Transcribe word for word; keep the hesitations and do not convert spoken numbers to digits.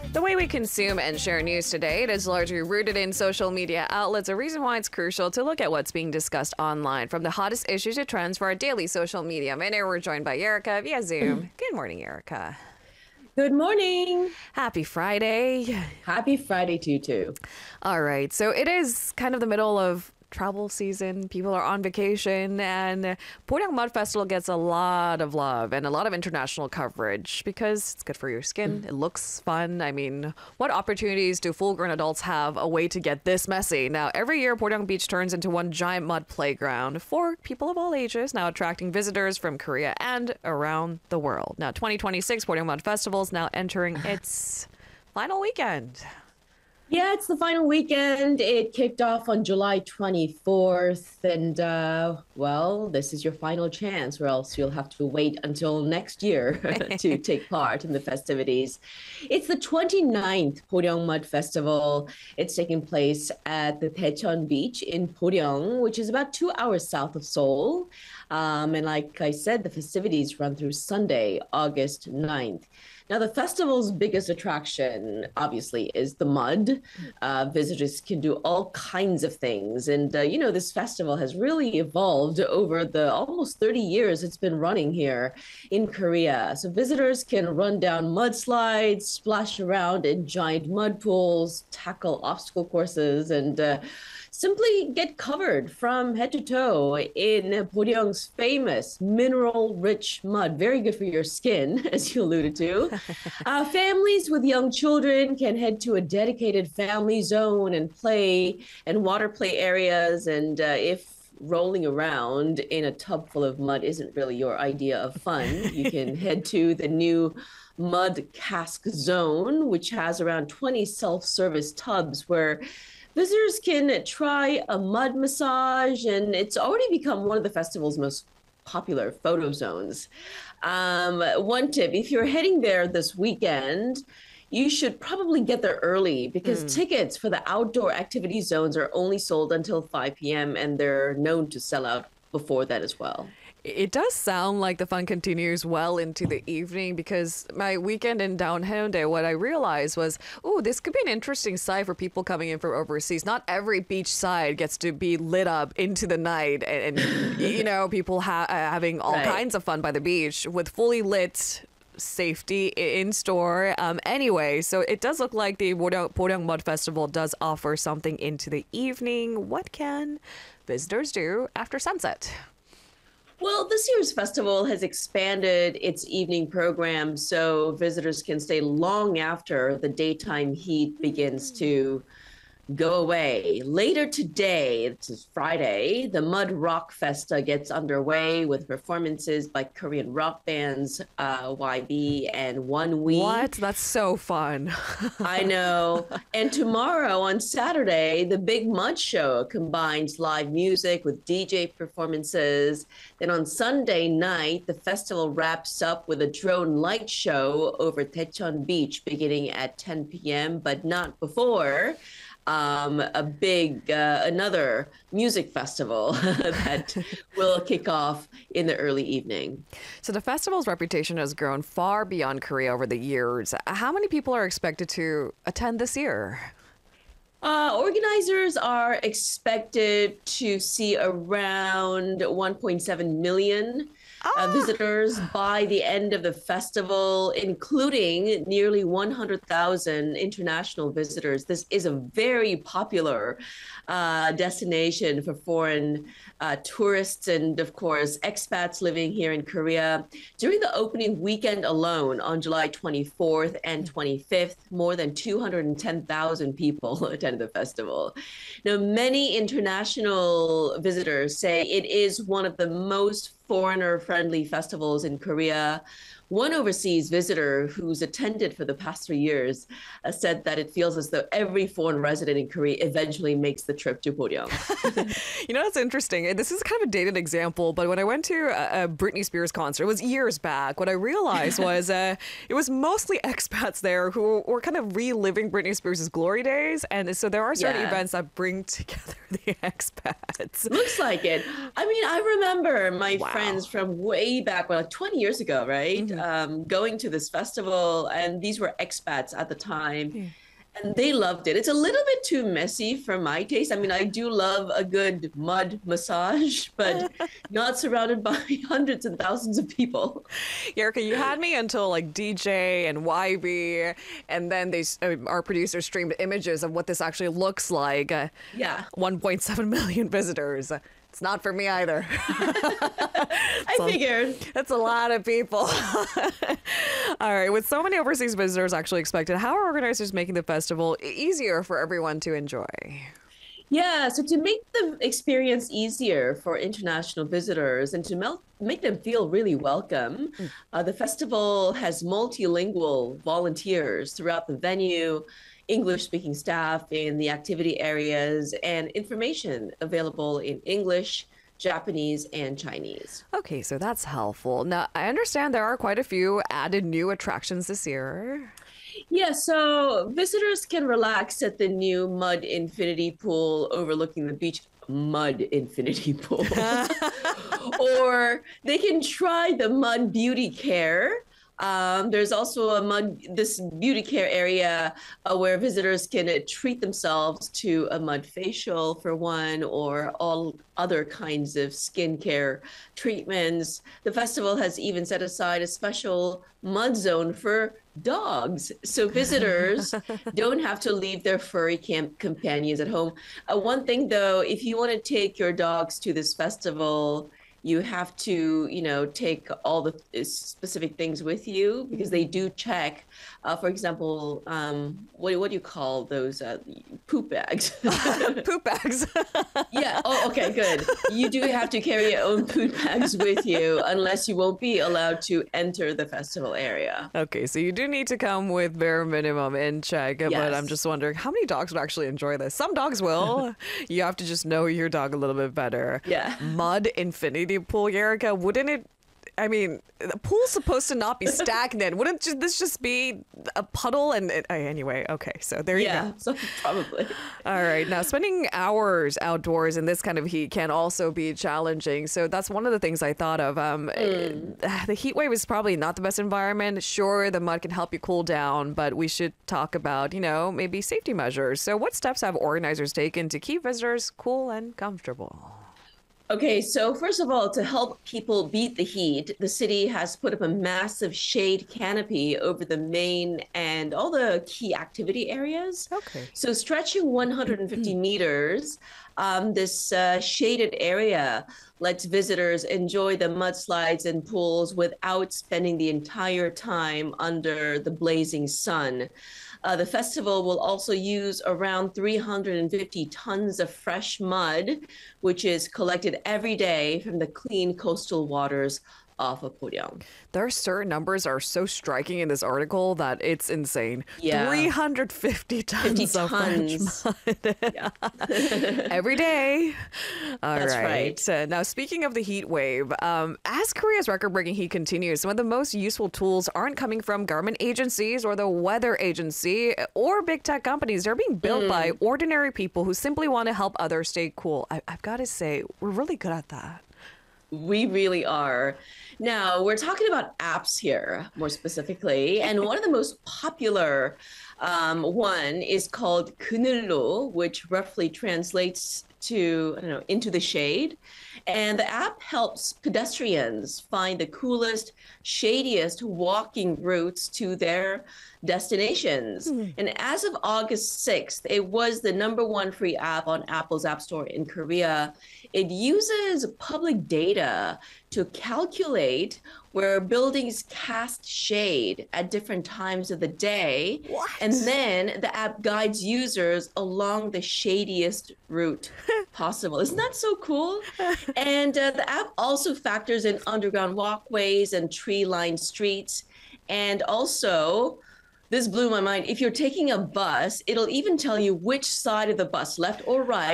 The way we consume and share news today, it is largely rooted in social media outlets, a reason why it's crucial to look at what's being discussed online, from the hottest issues to trends for our daily social media. And now we're joined by Erica via Zoom. Good morning, Erica. Good morning. Happy Friday. Happy Friday to you too. All right, so it is kind of the middle of travel season. People are on vacation, and Puriang Mud Festival gets a lot of love and a lot of international coverage because it's good for your skin. It looks fun. I mean, what opportunities do full-grown adults have a way to get this messy? Now, every year, Puriang Beach turns into one giant mud playground for people of all ages, now attracting visitors from Korea and around the world. Now, twenty twenty-six Puriang Mud Festival is now entering its final weekend. Yeah, it's the final weekend. It kicked off on July twenty-fourth. And, uh, well, this is your final chance, or else you'll have to wait until next year to take part in the festivities. It's the twenty-ninth Puriang Mud Festival. It's taking place at the Daecheon Beach in Puriang, which is about two hours south of Seoul. Um, and like I said, the festivities run through Sunday, August ninth. Now, the festival's biggest attraction, obviously, is the mud. Uh, visitors can do all kinds of things. And, uh, you know, this festival has really evolved over the almost thirty years it's been running here in Korea. So visitors can run down mudslides, splash around in giant mud pools, tackle obstacle courses, and uh, simply get covered from head to toe in Puriang's famous mineral-rich mud. Very good for your skin, as you alluded to. Uh, families with young children can head to a dedicated family zone and play and water play areas. And uh, if rolling around in a tub full of mud isn't really your idea of fun, you can head to the new mud cask zone, which has around twenty self-service tubs where visitors can try a mud massage, and it's already become one of the festival's most popular photo zones. Um, one tip, if you're heading there this weekend, you should probably get there early because mm. tickets for the outdoor activity zones are only sold until five p.m. and they're known to sell out before that as well. It does sound like the fun continues well into the evening, because my weekend in down Haeundae, what I realized was, oh, this could be an interesting site for people coming in from overseas. Not every beach side gets to be lit up into the night, and, and you know, people ha- uh, having all right. kinds of fun by the beach with fully lit safety in store. Um, anyway, so it does look like the Puriang Mud Festival does offer something into the evening. What can visitors do after sunset? Well, this year's festival has expanded its evening program so visitors can stay long after the daytime heat begins to go away. Later today, it's Friday, the Mud Rock Festa gets underway with performances by Korean rock bands uh, Y B and One We. What? That's so fun. I know. And tomorrow on Saturday, the Big Mud Show combines live music with D J performances. Then on Sunday night, the festival wraps up with a drone light show over Daecheon Beach beginning at ten p.m., but not before. Um, a big, uh, another music festival that will kick off in the early evening. So the festival's reputation has grown far beyond Korea over the years. How many people are expected to attend this year? Uh, organizers are expected to see around one point seven million ah. uh, visitors by the end of the festival, including nearly one hundred thousand international visitors. This is a very popular uh, destination for foreign uh, tourists and, of course, expats living here in Korea. During the opening weekend alone on July twenty-fourth and twenty-fifth, more than two hundred ten thousand people attended the festival. Now, many international visitors say it is one of the most foreigner-friendly festivals in Korea. One overseas visitor who's attended for the past three years uh, said that it feels as though every foreign resident in Korea eventually makes the trip to Puriang. You know, that's interesting. This is kind of a dated example, but when I went to a, a Britney Spears concert, it was years back, what I realized was uh, it was mostly expats there who were kind of reliving Britney Spears' glory days. And so there are certain yeah. events that bring together the expats. Looks like it. I mean, I remember my wow. friends from way back, well, like twenty years ago, right? Mm-hmm. um, going to this festival, and these were expats at the time. Yeah. And they loved it. It's a little bit too messy for my taste. I mean, I do love a good mud massage, but not surrounded by hundreds and thousands of people. Erica, you had me until like D J and Y B, and then they, uh, our producer streamed images of what this actually looks like. Uh, Yeah. one point seven million visitors. It's not for me either. I So- figured. That's a lot of people. All right. With so many overseas visitors actually expected, how are organizers making the festival e- easier for everyone to enjoy? Yeah, so to make the experience easier for international visitors and to mel- make them feel really welcome, uh, the festival has multilingual volunteers throughout the venue, English-speaking staff in the activity areas, and information available in English, Japanese, and Chinese. Okay, so that's helpful. Now, I understand there are quite a few added new attractions this year. Yeah, so visitors can relax at the new Mud Infinity Pool overlooking the beach. Mud Infinity Pool. Or they can try the Mud Beauty Care. Um, there's also a mud, this beauty care area uh, where visitors can uh, treat themselves to a mud facial for one, or all other kinds of skincare treatments. The festival has even set aside a special mud zone for dogs, so visitors don't have to leave their furry camp companions at home. Uh, one thing though, if you want to take your dogs to this festival, you have to, you know, take all the uh, specific things with you, because they do check. Uh, for example, um, what what do you call those uh, poop bags? Poop bags. Yeah. Oh, okay, good. You do have to carry your own poop bags with you, unless you won't be allowed to enter the festival area. Okay, so you do need to come with bare minimum in check, but Yes. I'm just wondering how many dogs would actually enjoy this? Some dogs will. You have to just know your dog a little bit better. Yeah. Mud Infinity Pool, Erica, wouldn't it? I mean, the pool's supposed to not be stagnant. Wouldn't ju- this just be a puddle? And it, uh, anyway, okay, so there you go. Yeah. So probably. All right. Now, spending hours outdoors in this kind of heat can also be challenging. So that's one of the things I thought of. Um, uh, The heat wave is probably not the best environment. Sure, the mud can help you cool down, but we should talk about, you know, maybe safety measures. So what steps have organizers taken to keep visitors cool and comfortable? Okay, so first of all, to help people beat the heat, the city has put up a massive shade canopy over the main and all the key activity areas. Okay. So stretching one hundred fifty meters, um, this uh, shaded area lets visitors enjoy the mudslides and pools without spending the entire time under the blazing sun. Uh, the festival will also use around three hundred fifty tons of fresh mud, which is collected every day from the clean coastal waters off of Poryang. There are certain numbers are so striking in this article that it's insane. Yeah. three hundred fifty tons fifty of fresh tons. mud Yeah. every day. All That's right. right. Uh, now, speaking of the heat wave, um, as Korea's record-breaking heat continues, some of the most useful tools aren't coming from government agencies or the weather agency or big tech companies. They're being built by ordinary people who simply want to help others stay cool. I- I've got to say, we're really good at that. We really are. Now, we're talking about apps here, more specifically, and one of the most popular um, one is called 그늘로, which roughly translates to, I don't know, into the shade. And the app helps pedestrians find the coolest, shadiest walking routes to their destinations. And as of August sixth, it was the number one free app on Apple's App Store in Korea. It uses public data to calculate where buildings cast shade at different times of the day. What? And then the app guides users along the shadiest route possible. Isn't that so cool? And uh, the app also factors in underground walkways and tree-lined streets. And also, this blew my mind. If you're taking a bus, it'll even tell you which side of the bus, left or right,